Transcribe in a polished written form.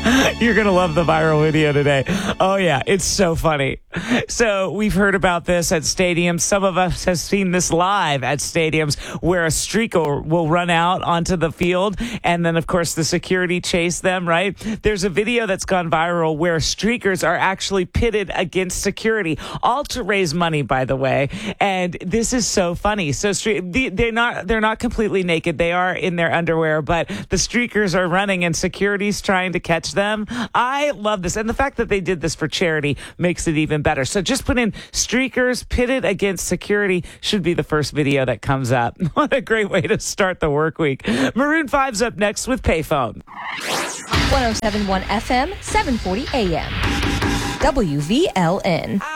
You're going to love the viral video today. Oh, yeah. It's so funny. So we've heard about this at stadiums. Some of us have seen this live at stadiums where a streaker will run out onto the field. And then, of course, the security chase them, right? There's a video that's gone viral where streakers are actually pitted against security, all to raise money, by the way. And this is so funny. So they're not completely naked. They are in their underwear, but the streakers are running and security's trying to catch them. I love this. And the fact that they did this for charity makes it even better. So just put in streakers pitted against security should be the first video that comes up. What a great way to start the work week. Maroon 5's up next with Payphone. 107.1 FM, 740 AM. WVLN.